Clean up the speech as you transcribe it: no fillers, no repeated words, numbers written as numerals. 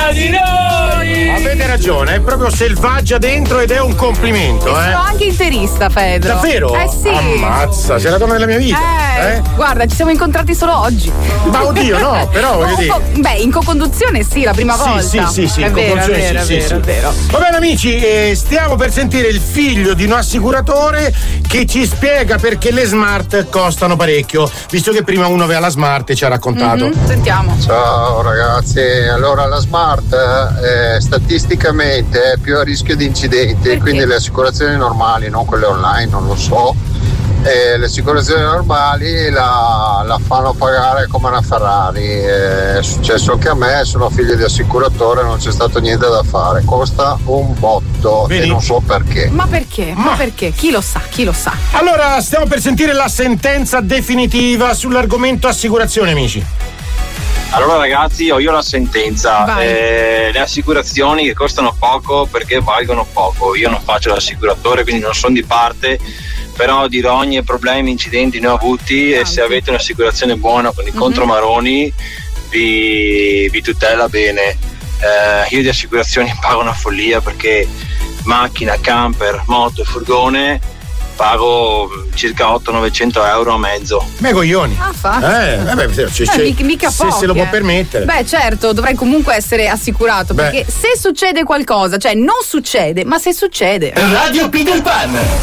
tra di noi. Avete ragione, è proprio selvaggia dentro ed è un complimento, Sono anche interista, Pedro. Davvero? Sì. Ammazza, sei la donna della mia vita. Guarda, ci siamo incontrati solo oggi. Ma oddio, no, però voglio dire. Beh, in co-conduzione sì, la prima volta. Sì, è vero, è vero. Va bene amici, stiamo per sentire il figlio di un assicuratore che ci spiega perché le smart costano parecchio, visto che prima uno aveva la smart e ci ha raccontato. Sentiamo. Ciao ragazzi, allora la smart statisticamente è più a rischio di incidenti, quindi le assicurazioni normali, non quelle online, non lo so. Le assicurazioni normali la fanno pagare come una Ferrari. È successo anche a me, sono figlio di assicuratore, non c'è stato niente da fare, costa un botto. Vedi? E non so perché. Ma perché? Ma perché? Chi lo sa? Allora stiamo per sentire la sentenza definitiva sull'argomento assicurazione, amici. Allora ragazzi, ho io la sentenza. Le assicurazioni che costano poco perché valgono poco. Io non faccio l'assicuratore, quindi non sono di parte, però di rogni e problemi, incidenti ne ho avuti e se avete un'assicurazione buona con i contromaroni vi tutela bene. Io di assicurazioni pago una follia perché macchina, camper, moto e furgone pago circa 800-900 euro a mezzo. Me coglioni. Mica pochi, se lo può permettere. Beh, certo, dovrai comunque essere assicurato. Perché se succede qualcosa, cioè non succede, ma se succede. Radio Peter Pan.